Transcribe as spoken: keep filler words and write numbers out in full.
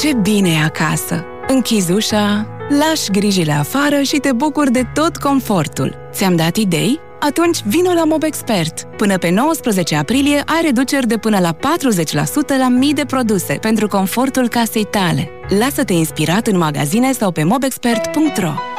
Ce bine e acasă! Închizi ușa, lași grijile afară și te bucuri de tot confortul. Ți-am dat idei? Atunci vino la Mobexpert. Până pe nouăsprezece aprilie ai reduceri de până la patruzeci la sută la mii de produse pentru confortul casei tale. Lasă-te inspirat în magazine sau pe mobexpert punct ro.